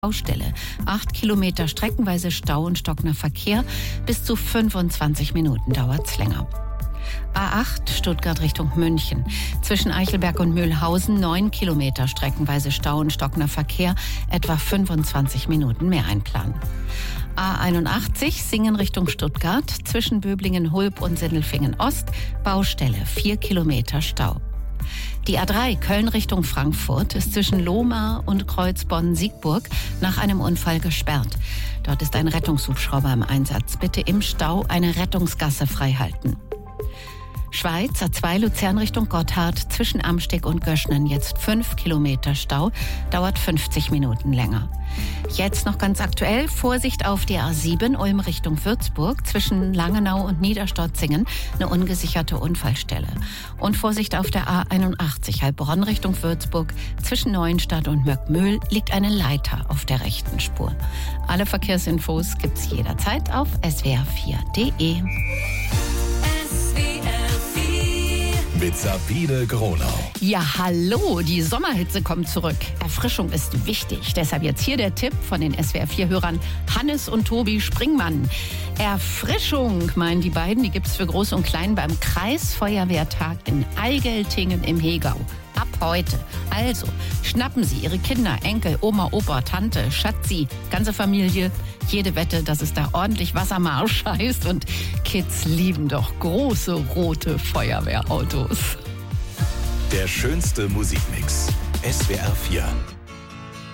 Baustelle. 8 Kilometer streckenweise Stau und stockender Verkehr. Bis zu 25 Minuten dauert's länger. A8 Stuttgart Richtung München. Zwischen Eichelberg und Mühlhausen 9 Kilometer streckenweise Stau und stockender Verkehr. Etwa 25 Minuten mehr einplanen. A81 Singen Richtung Stuttgart. Zwischen Böblingen, Hulb und Sindelfingen Ost. Baustelle. 4 Kilometer Stau. Die A3 Köln Richtung Frankfurt ist zwischen Lohmar und Kreuzbonn-Siegburg nach einem Unfall gesperrt. Dort ist ein Rettungshubschrauber im Einsatz. Bitte im Stau eine Rettungsgasse freihalten. Schweiz, A2 Luzern Richtung Gotthard, zwischen Amsteg und Göschnen jetzt 5 Kilometer Stau, dauert 50 Minuten länger. Jetzt noch ganz aktuell, Vorsicht auf die A7 Ulm Richtung Würzburg, zwischen Langenau und Niederstotzingen eine ungesicherte Unfallstelle. Und Vorsicht auf der A81 Heilbronn Richtung Würzburg, zwischen Neuenstadt und Möckmühl liegt eine Leiter auf der rechten Spur. Alle Verkehrsinfos gibt's jederzeit auf swr4.de. Mit Sabine Gronau. Ja, hallo, die Sommerhitze kommt zurück. Erfrischung ist wichtig. Deshalb jetzt hier der Tipp von den SWR4-Hörern Hannes und Tobi Springmann. Erfrischung, meinen die beiden, die gibt's für Groß und Klein beim Kreisfeuerwehrtag in Eigeltingen im Hegau. Ab heute. Also, schnappen Sie Ihre Kinder, Enkel, Oma, Opa, Tante, Schatzi, ganze Familie. Jede Wette, dass es da ordentlich Wassermarsch heißt. Und Kids lieben doch große rote Feuerwehrautos. Der schönste Musikmix. SWR4.